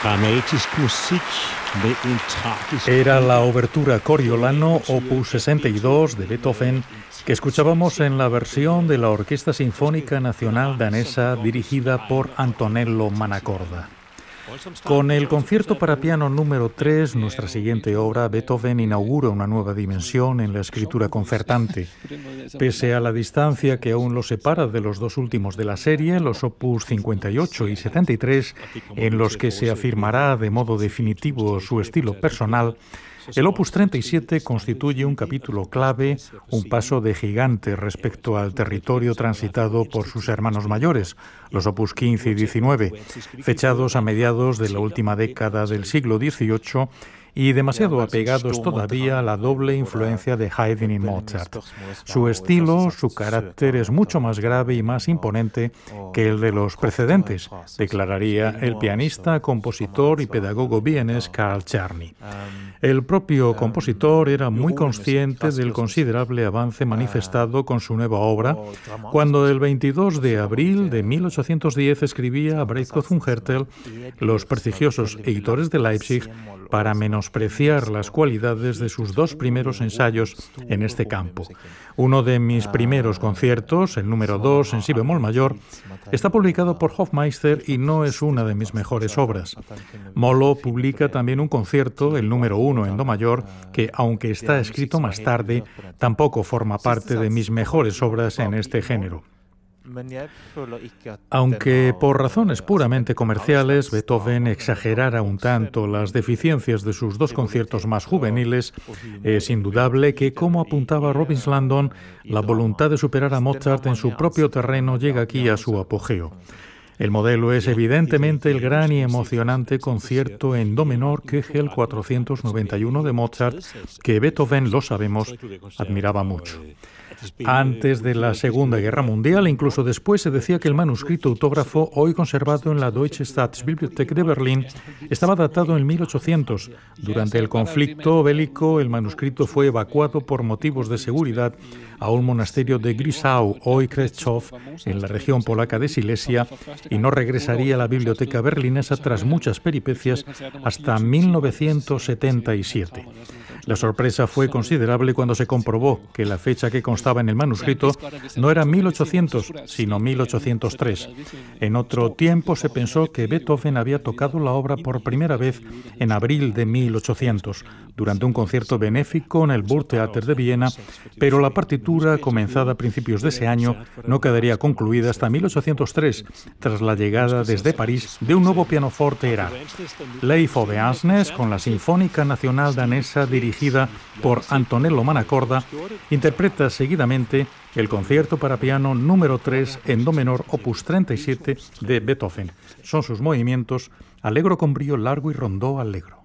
Dramatisk musik med en tragisk... Era la obertura Coriolano, opus 62 de Beethoven, que escuchábamos en la versión de la Orquesta Sinfónica Nacional Danesa dirigida por Antonello Manacorda. Con el concierto para piano número 3, nuestra siguiente obra, Beethoven inaugura una nueva dimensión en la escritura concertante. Pese a la distancia que aún lo separa de los dos últimos de la serie, los opus 58 y 73, en los que se afirmará de modo definitivo su estilo personal, el opus 37 constituye un capítulo clave, un paso de gigante respecto al territorio transitado por sus hermanos mayores, los opus 15 y 19, fechados a mediados de la última década del siglo XVIII y demasiado apegados todavía a la doble influencia de Haydn y Mozart. Su estilo, su carácter es mucho más grave y más imponente que el de los precedentes, declararía el pianista, compositor y pedagogo vienés Carl Czerny. El propio compositor era muy consciente del considerable avance manifestado con su nueva obra, cuando el 22 de abril de 1810 escribía a Breitkopf und Härtel, los prestigiosos editores de Leipzig, para menospreciar las cualidades de sus dos primeros ensayos en este campo. Uno de mis primeros conciertos, el número 2 en si bemol mayor, está publicado por Hofmeister y no es una de mis mejores obras. Molo publica también un concierto, el número 1 en do mayor, que, aunque está escrito más tarde, tampoco forma parte de mis mejores obras en este género. Aunque por razones puramente comerciales Beethoven exagerara un tanto las deficiencias de sus dos conciertos más juveniles, es indudable que, como apuntaba Robin Landon, la voluntad de superar a Mozart en su propio terreno llega aquí a su apogeo. El modelo es evidentemente el gran y emocionante concierto en do menor Köchel 491 de Mozart, que Beethoven, lo sabemos, admiraba mucho. Antes de la Segunda Guerra Mundial, incluso después, se decía que el manuscrito autógrafo, hoy conservado en la Deutsche Staatsbibliothek de Berlín, estaba datado en 1800. Durante el conflicto bélico, el manuscrito fue evacuado por motivos de seguridad a un monasterio de Grisau, hoy Kreszów, en la región polaca de Silesia, y no regresaría a la biblioteca berlinesa tras muchas peripecias hasta 1977. La sorpresa fue considerable cuando se comprobó que la fecha que constaba en el manuscrito no era 1800, sino 1803. En otro tiempo se pensó que Beethoven había tocado la obra por primera vez en abril de 1800, durante un concierto benéfico en el Burgtheater de Viena, pero la partitura, comenzada a principios de ese año, no quedaría concluida hasta 1803, tras la llegada desde París de un nuevo pianoforte era Leif Ove Andsnes, con la Sinfónica Nacional Danesa dirigida por Antonello Manacorda, interpreta seguidamente el concierto para piano número 3 en do menor opus 37 de Beethoven. Son sus movimientos allegro con brío largo y rondó allegro.